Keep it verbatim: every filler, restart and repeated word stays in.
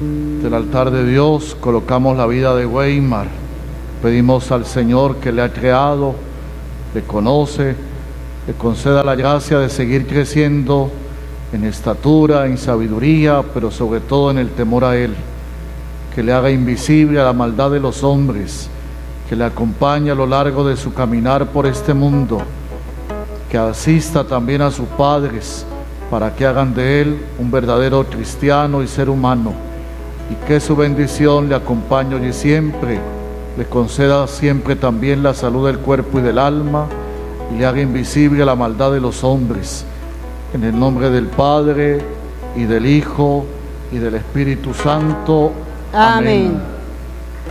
Del altar de Dios colocamos la vida de Weimar. Pedimos al Señor que le ha creado, le conoce, le conceda la gracia de seguir creciendo en estatura, en sabiduría, pero sobre todo en el temor a Él, que le haga invisible a la maldad de los hombres, que le acompañe a lo largo de su caminar por este mundo, que asista también a sus padres para que hagan de él un verdadero cristiano y ser humano, y que su bendición le acompañe hoy y siempre, le conceda siempre también la salud del cuerpo y del alma, y le haga invisible a la maldad de los hombres. En el nombre del Padre, y del Hijo, y del Espíritu Santo. Amén. Amén.